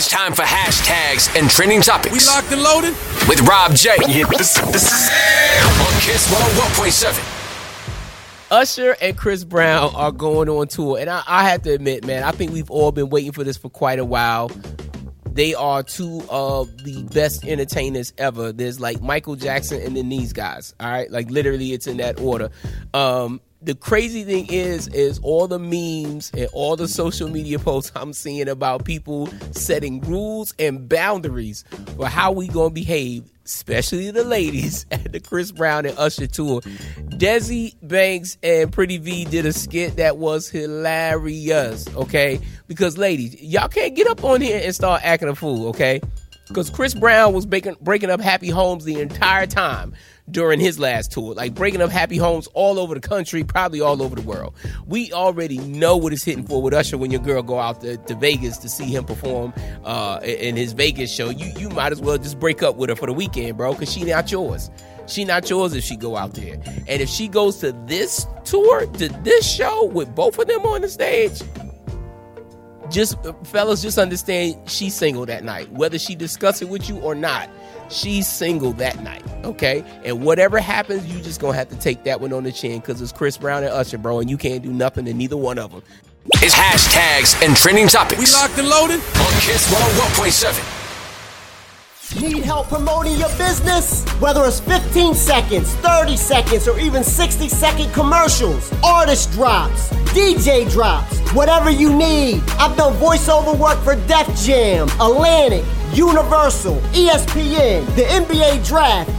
It's time for hashtags and trending topics. We locked and loaded with Rob J. This is on Kiss 101.7. Usher and Chris Brown are going on tour, and I have to admit, man, I think we've all been waiting for this for quite a while. They are two of the best entertainers ever. There's like Michael Jackson and then these guys, all right? Like literally it's in that order. The crazy thing is all the memes and all the social media posts I'm seeing about people setting rules and boundaries for how we gonna behave, especially the ladies, at the Chris Brown and Usher tour. Desi Banks and Pretty V did a skit that was hilarious, okay? Because ladies, y'all can't get up on here and start acting a fool, okay? Because Chris Brown was breaking up happy homes the entire time during his last tour, like breaking up happy homes all over the country, probably all over the world. We already know what it's hitting for with Usher when your girl go out to Vegas to see him perform in his Vegas show. You might as well just break up with her for the weekend, bro, because she not yours. She not yours if she go out there. And if she goes to this tour, to this show with both of them on the stage, fellas, just understand she's single that night. Whether she discuss it with you or not, she's single that night, okay? And whatever happens, you just gonna have to take that one on the chin because it's Chris Brown and Usher, bro, and you can't do nothing to neither one of them. It's hashtags and trending topics. We locked and loaded on Kiss 101.7. Need help promoting your business? Whether it's 15 seconds, 30 seconds, or even 60-second commercials, artist drops, DJ drops, whatever you need. I've done voiceover work for Def Jam, Atlantic, Universal, ESPN, the NBA Draft,